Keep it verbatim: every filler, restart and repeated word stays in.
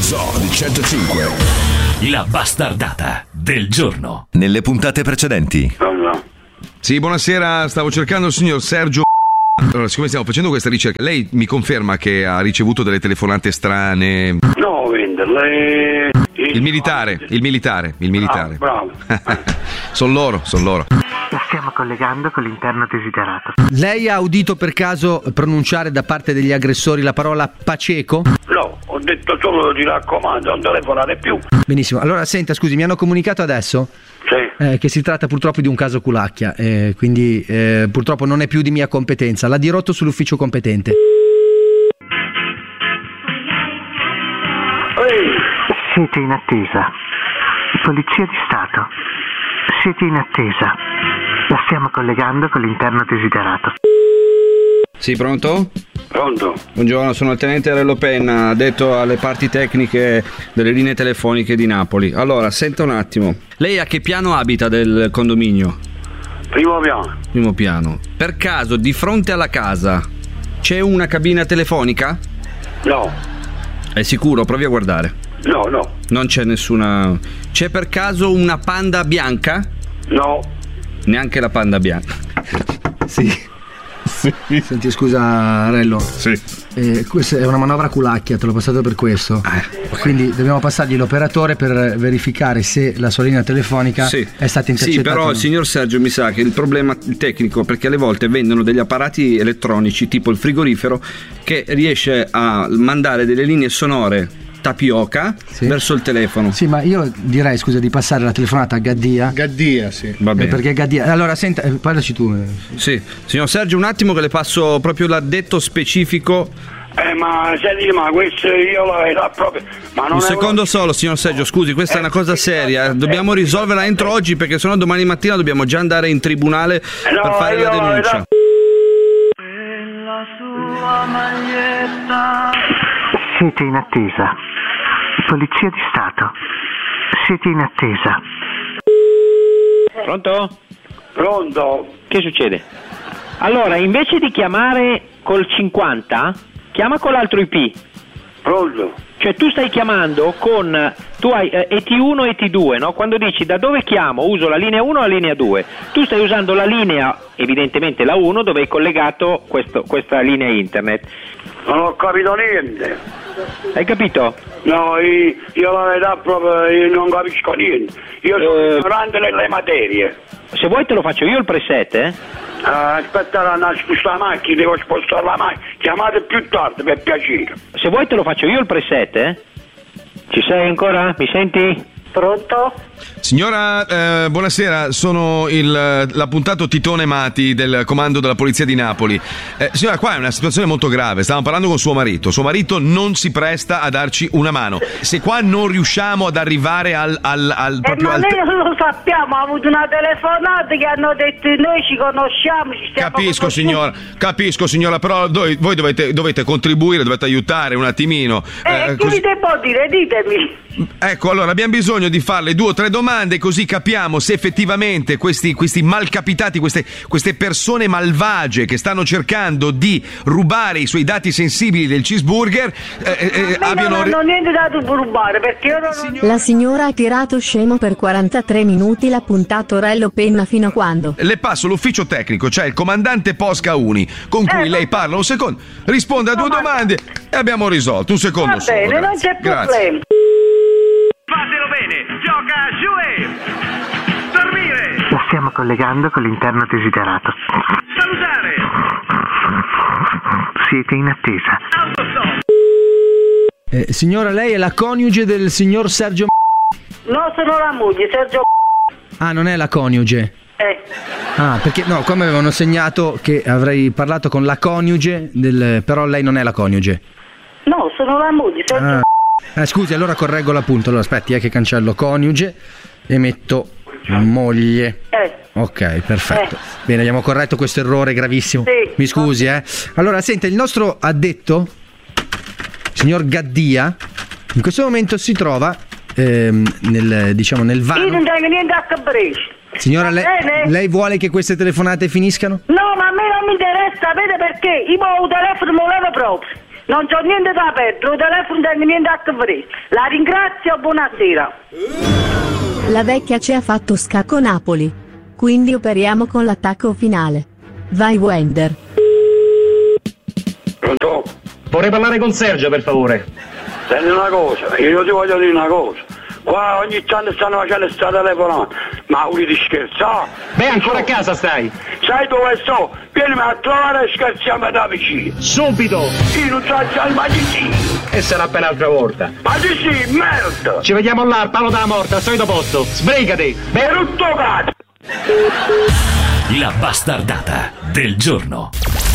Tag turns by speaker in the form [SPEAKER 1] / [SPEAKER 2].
[SPEAKER 1] Zoo di centocinque.
[SPEAKER 2] La bastardata del giorno.
[SPEAKER 3] Nelle puntate precedenti.
[SPEAKER 4] Sì, buonasera, stavo cercando il signor Sergio. Allora, siccome stiamo facendo questa ricerca, lei mi conferma che ha ricevuto delle telefonate strane?
[SPEAKER 5] No, venderle.
[SPEAKER 4] Il militare, il militare, il militare.
[SPEAKER 5] Ah, bravo.
[SPEAKER 4] Sono loro, sono loro.
[SPEAKER 6] La stiamo collegando con l'interno desiderato.
[SPEAKER 7] Lei ha udito per caso pronunciare da parte degli aggressori la parola Paceco?
[SPEAKER 5] No, ho detto solo ti raccomando, non telefonare più.
[SPEAKER 7] Benissimo, allora senta, scusi, mi hanno comunicato adesso
[SPEAKER 5] Sì.
[SPEAKER 7] eh, che si tratta purtroppo di un caso culacchia, eh, quindi eh, purtroppo non è più di mia competenza, l'ha dirotto sull'ufficio competente.
[SPEAKER 5] Ehi,
[SPEAKER 6] Siete in attesa. Polizia di Stato. Siete in attesa. La stiamo collegando con l'interno desiderato.
[SPEAKER 8] Sì, pronto?
[SPEAKER 5] pronto?
[SPEAKER 8] Buongiorno, sono il tenente Rello Penna, addetto alle parti tecniche delle linee telefoniche di Napoli. Allora, senta un attimo. Lei a che piano abita del condominio?
[SPEAKER 5] Primo piano.
[SPEAKER 8] Primo piano. Per caso, di fronte alla casa c'è una cabina telefonica?
[SPEAKER 5] No,
[SPEAKER 8] È sicuro? Provi a guardare.
[SPEAKER 5] no, no,
[SPEAKER 8] Non c'è nessuna... C'è per caso una panda bianca?
[SPEAKER 5] no.
[SPEAKER 8] Neanche la panda bianca.
[SPEAKER 7] Sì. Senti, scusa Rello.
[SPEAKER 8] Sì.
[SPEAKER 7] Eh, questa è una manovra culacchia, te l'ho passato per questo.
[SPEAKER 8] Eh.
[SPEAKER 7] Quindi dobbiamo passargli l'operatore per verificare se la sua linea telefonica
[SPEAKER 8] Sì.
[SPEAKER 7] è stata intercettata.
[SPEAKER 8] Sì, però
[SPEAKER 7] o no.
[SPEAKER 8] il signor Sergio mi sa che il problema tecnico, perché alle volte vendono degli apparati elettronici tipo il frigorifero che riesce a mandare delle linee sonore tapioca
[SPEAKER 7] Sì.
[SPEAKER 8] verso il telefono.
[SPEAKER 7] Sì, ma io direi, scusa, di passare la telefonata a Gaddia.
[SPEAKER 9] Gaddia, sì.
[SPEAKER 8] Va
[SPEAKER 7] Eh,
[SPEAKER 8] bene.
[SPEAKER 7] perché Gaddia. Allora, senta, eh, parlaci tu. eh.
[SPEAKER 8] Sì, signor Sergio, un attimo che le passo proprio l'addetto specifico.
[SPEAKER 5] Eh, ma senti, ma questo io la vedo proprio. Ma non
[SPEAKER 8] Un
[SPEAKER 5] è
[SPEAKER 8] secondo solo, signor Sergio, scusi, questa è una cosa seria. Dobbiamo risolverla entro oggi perché sennò domani mattina dobbiamo già andare in tribunale
[SPEAKER 5] No,
[SPEAKER 8] per fare
[SPEAKER 5] io
[SPEAKER 8] la
[SPEAKER 5] la
[SPEAKER 8] denuncia.
[SPEAKER 6] Siete in attesa. Polizia di Stato. Siete in attesa.
[SPEAKER 10] Pronto?
[SPEAKER 5] Pronto?
[SPEAKER 10] Che succede? Allora, invece di chiamare col cinquanta, chiama con l'altro I P.
[SPEAKER 5] Pronto?
[SPEAKER 10] Cioè tu stai chiamando con, tu hai eh, E T uno e E T due, no? Quando dici da dove chiamo, uso la linea uno o la linea due. Tu stai usando la linea, evidentemente la uno, dove hai collegato questo, questa linea internet.
[SPEAKER 5] Non ho capito niente.
[SPEAKER 10] Hai capito?
[SPEAKER 5] No, io, io la vedo proprio, io non capisco niente. Io sono
[SPEAKER 10] Eh.
[SPEAKER 5] ignorante nelle materie.
[SPEAKER 10] Se vuoi te lo faccio io il preset, eh?
[SPEAKER 5] Ah, aspetta, andare a spostare la macchina, devo spostare la macchina. Chiamate più tardi, per piacere.
[SPEAKER 10] Se vuoi te lo faccio io il preset, eh? Ci sei ancora? Mi senti?
[SPEAKER 11] Pronto?
[SPEAKER 4] Signora, eh, buonasera, sono il, l'appuntato Titone Mati del comando della Polizia di Napoli. Eh, signora, qua è una situazione molto grave, stavamo parlando con suo marito, suo marito non si presta a darci una mano. Se qua non riusciamo ad arrivare al... al, al
[SPEAKER 11] Eh,
[SPEAKER 4] proprio
[SPEAKER 11] ma
[SPEAKER 4] al
[SPEAKER 11] noi non lo sappiamo, ha avuto una telefonata che hanno detto noi ci conosciamo, ci stiamo
[SPEAKER 4] Capisco
[SPEAKER 11] conosciuti.
[SPEAKER 4] signora, capisco signora, però voi, voi dovete, dovete contribuire, dovete aiutare un attimino.
[SPEAKER 11] Eh,
[SPEAKER 4] eh,
[SPEAKER 11] che
[SPEAKER 4] così-
[SPEAKER 11] vi devo dire? Ditemi.
[SPEAKER 4] Ecco, allora abbiamo bisogno di farle due o tre domande così capiamo se effettivamente questi, questi malcapitati, queste, queste persone malvagie che stanno cercando di rubare i suoi dati sensibili del cheeseburger eh, eh,
[SPEAKER 11] A me
[SPEAKER 4] abbiano...
[SPEAKER 11] non hanno niente dato per rubare, perché io non...
[SPEAKER 12] La signora ha tirato scemo per quarantatré minuti, l'ha puntato Rello Penna fino a quando?
[SPEAKER 4] Le passo l'ufficio tecnico, cioè il comandante Posca Uni, con cui
[SPEAKER 11] Eh,
[SPEAKER 4] lei parla un secondo, risponde a due
[SPEAKER 11] ma-
[SPEAKER 4] domande e abbiamo risolto. Un secondo
[SPEAKER 11] Va
[SPEAKER 4] solo,
[SPEAKER 11] bene, non
[SPEAKER 4] grazie.
[SPEAKER 11] c'è
[SPEAKER 4] Grazie.
[SPEAKER 11] problema.
[SPEAKER 13] Fatelo bene, gioca giù e dormire,
[SPEAKER 6] La stiamo collegando con l'interno desiderato.
[SPEAKER 13] salutare,
[SPEAKER 6] Siete in attesa.
[SPEAKER 13] autostop.
[SPEAKER 7] Eh, signora, lei è la coniuge del signor Sergio.
[SPEAKER 11] No, sono la moglie, Sergio.
[SPEAKER 7] Ah, non è la coniuge.
[SPEAKER 11] Eh.
[SPEAKER 7] Ah, perché no, qua mi avevano segnato che avrei parlato con la coniuge del... però lei non è la coniuge.
[SPEAKER 11] No, sono la moglie, Sergio.
[SPEAKER 7] Ah. Eh, scusi, allora correggo l'appunto. Allora aspetti, è che cancello coniuge e metto moglie.
[SPEAKER 11] Eh.
[SPEAKER 7] Ok, perfetto.
[SPEAKER 11] Eh.
[SPEAKER 7] Bene, abbiamo corretto questo errore gravissimo.
[SPEAKER 11] Sì.
[SPEAKER 7] Mi scusi, eh. Allora, senta, il nostro addetto, signor Gaddia, in questo momento si trova ehm, nel, diciamo, nel
[SPEAKER 11] Io
[SPEAKER 7] vano.
[SPEAKER 11] non tengo niente a capriccio.
[SPEAKER 7] Signora, lei,
[SPEAKER 11] Va bene?
[SPEAKER 7] lei vuole che queste telefonate finiscano?
[SPEAKER 11] No, ma a me non mi interessa, sapete perché? Io il telefono non lo levo proprio. Non c'ho niente da perdere, il telefono non ha niente a che vedere. La ringrazio, buonasera.
[SPEAKER 12] La vecchia ci ha fatto scacco Napoli. Quindi operiamo con l'attacco finale. Vai Wender.
[SPEAKER 5] Pronto?
[SPEAKER 1] Vorrei parlare con Sergio, per favore.
[SPEAKER 5] Senti una cosa, io ti voglio dire una cosa. Qua ogni tanto stanno facendo sta telefonata. Ma volete scherzare?
[SPEAKER 1] Beh, ancora a casa stai?
[SPEAKER 5] Sai dove sto? Vienimi a trovare e scherziamo da vicino.
[SPEAKER 1] Subito!
[SPEAKER 5] Io non so se ma di sì.
[SPEAKER 1] E sarà per l'altra volta.
[SPEAKER 5] Ma di sì, merda!
[SPEAKER 1] Ci vediamo là al palo della morte, al solito posto. Sbrigati!
[SPEAKER 5] Brutto cazzo!
[SPEAKER 2] La bastardata del giorno.